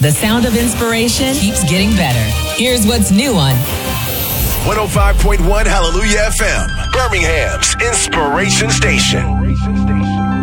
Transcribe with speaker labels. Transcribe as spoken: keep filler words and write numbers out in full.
Speaker 1: The sound of inspiration keeps getting better. Here's what's new on
Speaker 2: one oh five point one Hallelujah F M, Birmingham's Inspiration Station.